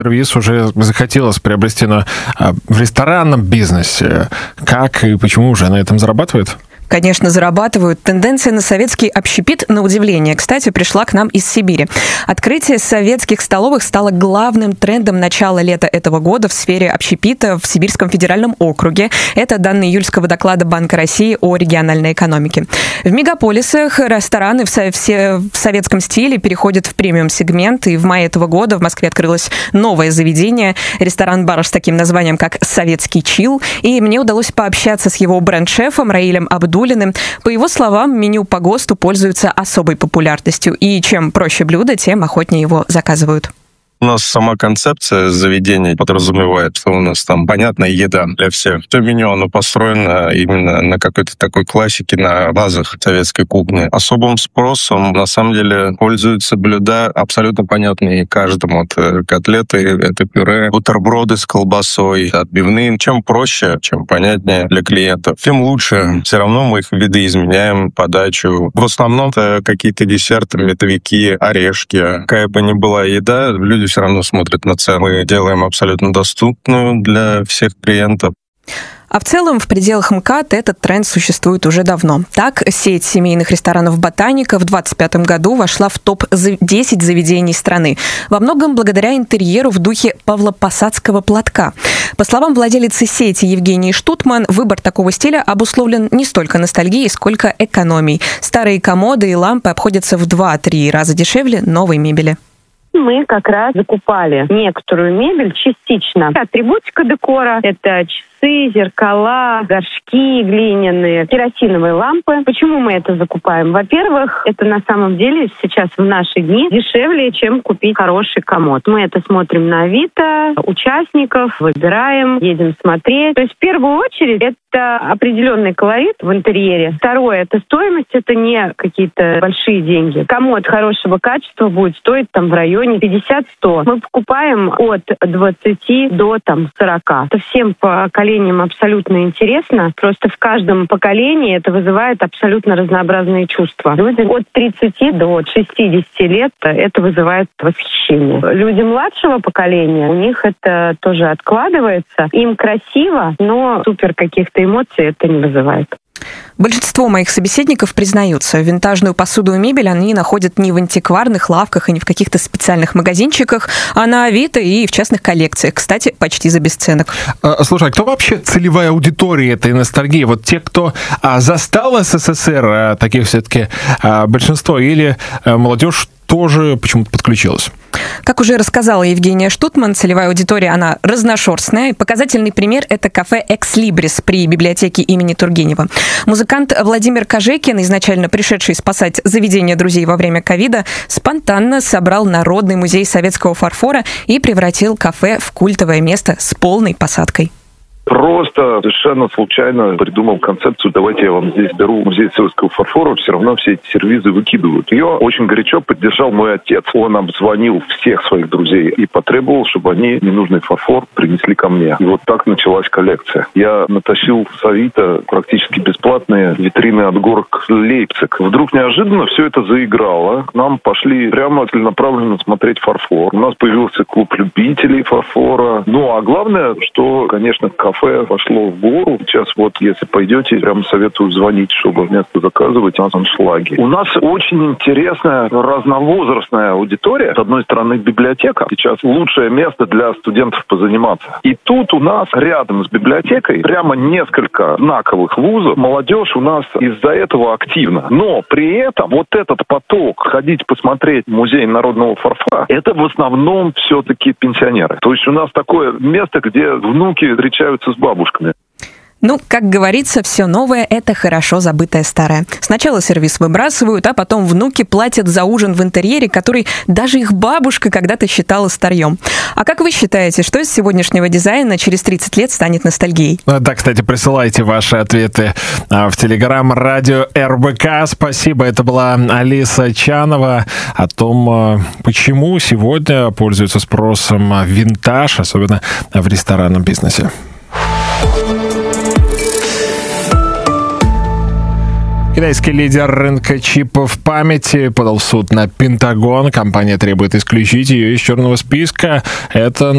Сервис уже захотелось приобрести в ресторанном бизнесе. Как и почему уже на этом зарабатывает? Конечно, зарабатывают. Тенденция на советский общепит, на удивление, кстати, пришла к нам из Сибири. Открытие советских столовых стало главным трендом начала-лета этого года в сфере общепита в Сибирском федеральном округе. Это данные июльского доклада Банка России о региональной экономике. В мегаполисах рестораны в советском стиле переходят в премиум-сегмент, и в мае этого года в Москве открылось новое заведение, ресторан-бар с таким названием, как «Советский чил», и мне удалось пообщаться с его бренд-шефом Раилем Абдулиным. По его словам, меню по ГОСТу пользуется особой популярностью, и чем проще блюдо, тем охотнее его заказывают. У нас сама концепция заведения подразумевает, что у нас там понятная еда для всех. То меню, оно построено именно на какой-то такой классике, на базах советской кухни. Особым спросом, на самом деле, пользуются блюда абсолютно понятные каждому. Это котлеты, это пюре, бутерброды с колбасой, отбивные. Чем проще, чем понятнее для клиентов, тем лучше. Все равно мы их видоизменяем, подачу. В основном это какие-то десерты, медовики, орешки. Какая бы ни была еда, люди все равно смотрят на цену. Мы делаем абсолютно доступную для всех клиентов. А в целом в пределах МКАД этот тренд существует уже давно. Так, сеть семейных ресторанов «Ботаника» в 2025 году вошла в топ-10 заведений страны. Во многом благодаря интерьеру в духе павлопосадского платка. По словам владелицы сети Евгении Штутман, выбор такого стиля обусловлен не столько ностальгией, сколько экономией. Старые комоды и лампы обходятся в 2-3 раза дешевле новой мебели. Мы как раз закупали некоторую мебель частично. Атрибутика декора – это часы, зеркала, горшки глиняные, керосиновые лампы. Почему мы это закупаем? Во-первых, это на самом деле сейчас в наши дни дешевле, чем купить хороший комод. Мы это смотрим на Авито, участников, выбираем, едем смотреть. То есть в первую очередь это определенный колорит в интерьере. Второе – это стоимость, это не какие-то большие деньги. Комод хорошего качества будет стоить там в районе 50-100. Мы покупаем от 20 до 40. Это всем поколениям абсолютно интересно. Просто в каждом поколении это вызывает абсолютно разнообразные чувства. Люди от 30 до 60 лет это вызывает восхищение. Люди младшего поколения, у них это тоже откладывается. Им красиво, но супер каких-то эмоций это не вызывает. Большинство моих собеседников признаются, винтажную посуду и мебель они находят не в антикварных лавках и не в каких-то специальных магазинчиках, а на Авито и в частных коллекциях. Кстати, почти за бесценок. Слушай, а кто вообще целевая аудитория этой ностальгии? Вот те, кто застал СССР, таких все-таки большинство, или молодежь тоже почему-то подключилась? Как уже рассказала Евгения Штутман, целевая аудитория, она разношерстная. Показательный пример – это кафе «Экслибрис» при библиотеке имени Тургенева. Музыкант Владимир Кожекин, изначально пришедший спасать заведение друзей во время ковида, спонтанно собрал Народный музей советского фарфора и превратил кафе в культовое место с полной посадкой. Просто совершенно случайно придумал концепцию: давайте я вам здесь дару музей советского фарфора, все равно все эти сервизы выкидывают. Ее очень горячо поддержал мой отец. Он обзвонил всех своих друзей и потребовал, чтобы они ненужный фарфор принесли ко мне. И вот так началась коллекция. Я натащил с Авито практически бесплатные витрины от горок Лейпциг. Вдруг неожиданно все это заиграло. К нам пошли прямо целенаправленно смотреть фарфор. У нас появился клуб любителей фарфора. Ну, а главное, что, конечно, кафе пошло в гору. Сейчас вот, если пойдете, прям советую звонить, чтобы место заказывать. У нас аншлаги. У нас очень интересная разновозрастная аудитория. С одной стороны, библиотека. Сейчас лучшее место для студентов позаниматься. И тут у нас рядом с библиотекой прямо несколько знаковых вузов. Молодежь у нас из-за этого активна. Но при этом вот этот поток ходить посмотреть музей народного фарфора, это в основном все-таки пенсионеры. То есть у нас такое место, где внуки встречаются с бабушками. Ну, как говорится, все новое – это хорошо забытое старое. Сначала сервис выбрасывают, а потом внуки платят за ужин в интерьере, который даже их бабушка когда-то считала старьем. А как вы считаете, что из сегодняшнего дизайна через 30 лет станет ностальгией? Да, кстати, присылайте ваши ответы в Телеграм радио РБК. Спасибо. Это была Алиса Чанова о том, почему сегодня пользуется спросом винтаж, особенно в ресторанном бизнесе. Китайский лидер рынка чипов памяти подал в суд на Пентагон. Компания требует исключить ее из черного списка. Это